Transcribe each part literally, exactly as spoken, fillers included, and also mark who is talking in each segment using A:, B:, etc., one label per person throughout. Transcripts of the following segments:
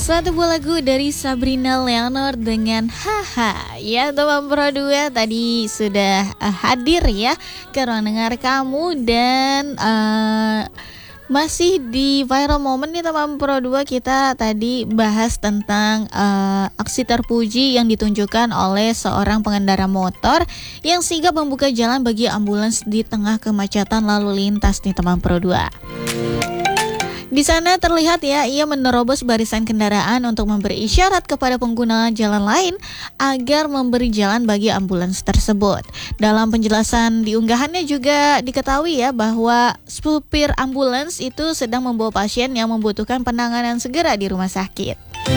A: Satu buah lagu dari Sabrina Leonard dengan Haha. Ya teman Pro dua tadi sudah uh, hadir ya ke ruang dengar kamu. Dan uh, masih di viral moment nih teman Pro dua. Kita tadi bahas tentang uh, aksi terpuji yang ditunjukkan oleh seorang pengendara motor yang sigap membuka jalan bagi ambulans di tengah kemacetan lalu lintas nih teman Pro dua. Di sana terlihat ya, ia menerobos barisan kendaraan untuk memberi isyarat kepada pengguna jalan lain agar memberi jalan bagi ambulans tersebut. Dalam penjelasan di unggahannya juga diketahui ya bahwa supir ambulans itu sedang membawa pasien yang membutuhkan penanganan segera di rumah sakit.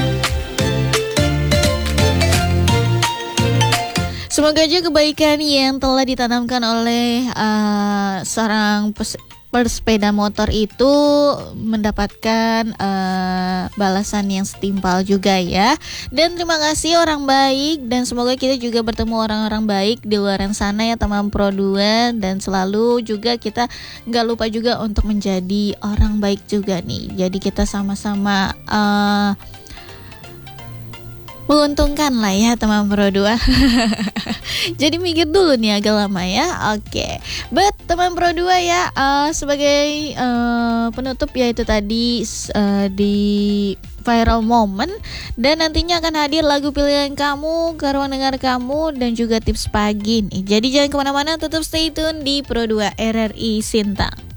A: Semoga aja kebaikan yang telah ditanamkan oleh uh, seorang pes- bersepeda motor itu mendapatkan uh, balasan yang setimpal juga ya. Dan terima kasih orang baik, dan semoga kita juga bertemu orang-orang baik di luar sana ya teman Pro dua. Dan selalu juga kita gak lupa juga untuk menjadi orang baik juga nih. Jadi kita sama-sama uh, menguntungkan lah ya teman Pro dua. Jadi mikir dulu nih agak lama ya. Oke okay. But teman Pro dua ya, uh, sebagai uh, penutup ya itu tadi uh, di viral moment. Dan nantinya akan hadir lagu pilihan kamu ke ruang dengar kamu dan juga tips pagi nih. Jadi jangan kemana-mana, tetap stay tune di Pro dua R R I Sintang.